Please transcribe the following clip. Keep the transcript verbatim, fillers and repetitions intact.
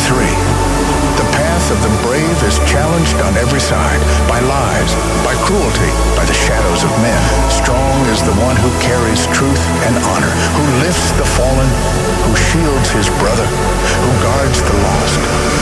three. The path of the brave is challenged on every side, by lies, by cruelty, by the shadows of men. Strong is the one who carries truth and honor, who lifts the fallen, who shields his brother, who guards the lost.